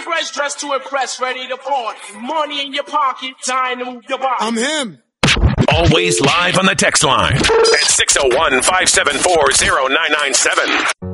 fresh, dressed to impress, ready to party. Money in your pocket, time to move your body. I'm him. Always live on the text line at 601-574-0997.